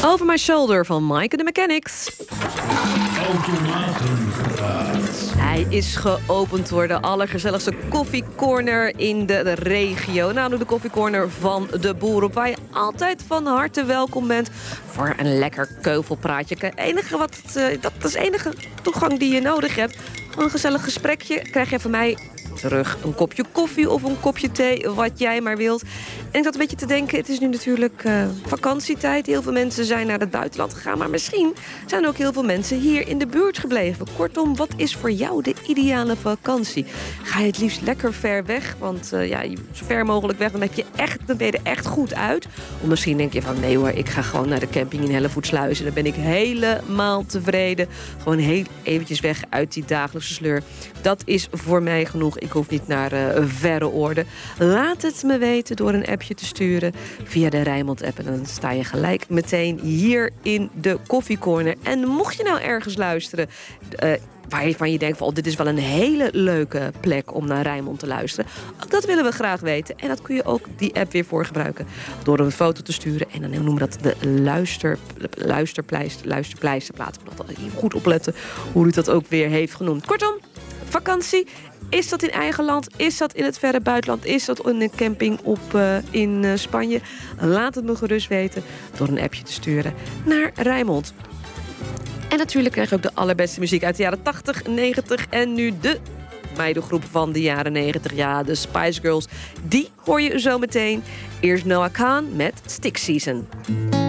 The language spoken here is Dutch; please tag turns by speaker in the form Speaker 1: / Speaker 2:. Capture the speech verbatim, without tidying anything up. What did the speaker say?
Speaker 1: Over My Shoulder van Mike and the Mechanics.
Speaker 2: Automatenpraat.
Speaker 1: Hij is geopend door de allergezelligste koffiecorner in de regio. Namelijk de koffiecorner van de Boerenhoek, waar je altijd van harte welkom bent voor een lekker keuvelpraatje. Het enige wat, uh, dat is de enige toegang die je nodig hebt. Een gezellig gesprekje krijg je van mij terug. Een kopje koffie of een kopje thee, wat jij maar wilt. En ik zat een beetje te denken, het is nu natuurlijk uh, vakantietijd. Heel veel mensen zijn naar het buitenland gegaan. Maar misschien zijn er ook heel veel mensen hier in de buurt gebleven. Kortom, wat is voor jou de ideale vakantie? Ga je het liefst lekker ver weg? Want uh, ja, zo ver mogelijk weg, dan, heb je echt, dan ben je er echt goed uit. Of misschien denk je van, nee hoor, ik ga gewoon naar de camping in Hellevoetsluis. En dan ben ik helemaal tevreden. Gewoon heel eventjes weg uit die dagelijkse sleur. Dat is voor mij genoeg. Ik hoef niet naar uh, verre oorden. Laat het me weten door een appje te sturen via de Rijnmond-app. En dan sta je gelijk meteen hier in de koffiecorner. En mocht je nou ergens luisteren Uh, waarvan je denkt van, oh, dit is wel een hele leuke plek om naar Rijnmond te luisteren. Ook dat willen we graag weten. En dat kun je ook die app weer voor gebruiken. Door een foto te sturen. En dan noemen we dat de luister, luisterpleister, luisterpleisterplaat. Ik moet dat even goed opletten hoe u dat ook weer heeft genoemd. Kortom, vakantie. Is dat in eigen land? Is dat in het verre buitenland? Is dat in een camping op, uh, in uh, Spanje? Laat het me gerust weten door een appje te sturen naar Rijnmond. En natuurlijk krijg je ook de allerbeste muziek uit de jaren tachtig, negentig en nu de meidengroep van de jaren negentig. Ja, de Spice Girls. Die hoor je zo meteen. Eerst Noah Kahan met Stick Season.